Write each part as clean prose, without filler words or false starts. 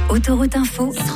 Autoroute Info 107.7.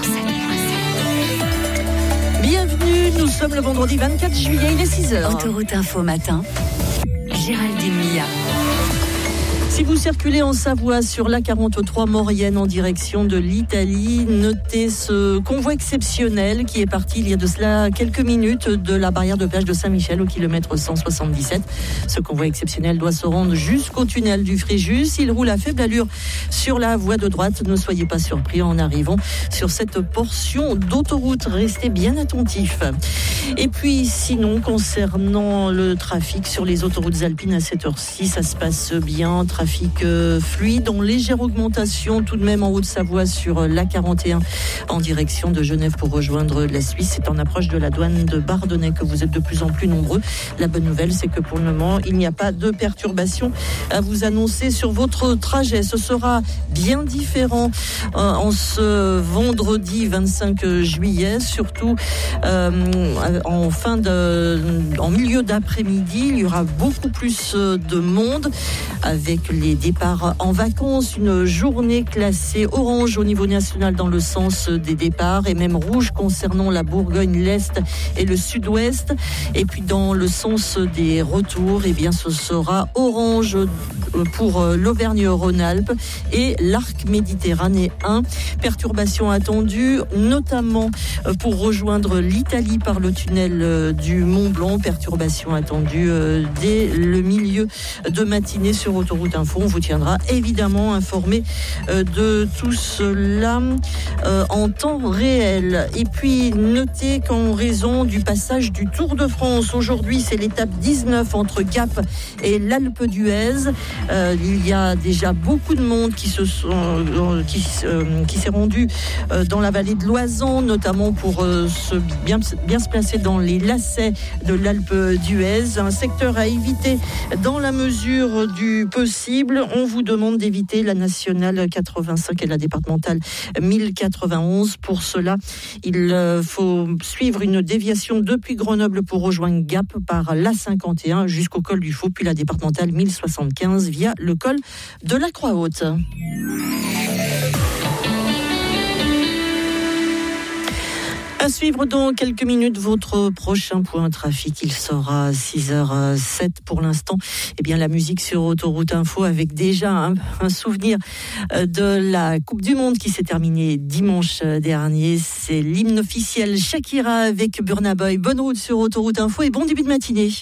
Bienvenue, nous sommes le vendredi 24 juillet, il est 6h. Autoroute Info matin, Géraldine Mia. Si vous circulez en Savoie sur l'A43 Maurienne en direction de l'Italie, notez ce convoi exceptionnel qui est parti il y a de cela quelques minutes de la barrière de plage de Saint-Michel au kilomètre 177. Ce convoi exceptionnel doit se rendre jusqu'au tunnel du Fréjus. Il roule à faible allure sur la voie de droite. Ne soyez pas surpris en arrivant sur cette portion d'autoroute. Restez bien attentifs. Et puis sinon, concernant le trafic sur les autoroutes alpines à cette heure-ci, ça se passe bien. Trafic fluide, en légère augmentation tout de même en Haute-Savoie sur l'A41 en direction de Genève pour rejoindre la Suisse. C'est en approche de la douane de Bardonnay que vous êtes de plus en plus nombreux. La bonne nouvelle, c'est que pour le moment, il n'y a pas de perturbation à vous annoncer sur votre trajet. Ce sera bien différent en ce vendredi 25 juillet, surtout en milieu d'après-midi. Il y aura beaucoup plus de monde avec les départs en vacances, une journée classée orange au niveau national dans le sens des départs et même rouge concernant la Bourgogne, l'Est et le Sud-Ouest. Et puis dans le sens des retours, eh bien ce sera orange pour l'Auvergne-Rhône-Alpes et l'arc méditerranéen. Perturbations attendues, notamment pour rejoindre l'Italie par le tunnel du Mont-Blanc. Perturbations attendues dès le milieu de matinée sur Autoroute Info. On vous tiendra évidemment informé de tout cela en temps réel. Et puis notez qu'en raison du passage du Tour de France, aujourd'hui c'est l'étape 19 entre Gap et l'Alpe d'Huez. Il y a déjà beaucoup de monde qui s'est rendu dans la vallée de l'Oisans, notamment pour bien se placer dans les lacets de l'Alpe d'Huez. Un secteur à éviter dans la mesure du possible. On vous demande d'éviter la nationale 85 et la départementale 1091. Pour cela, il faut suivre une déviation depuis Grenoble pour rejoindre Gap par l'A51 jusqu'au col du Faux, puis la départementale 1075 via le col de la Croix-Haute. À suivre dans quelques minutes votre prochain point trafic. Il sera 6h07 pour l'instant. Eh bien, la musique sur Autoroute Info avec déjà un souvenir de la Coupe du Monde qui s'est terminée dimanche dernier. C'est l'hymne officiel Shakira avec Burna Boy. Bonne route sur Autoroute Info et bon début de matinée.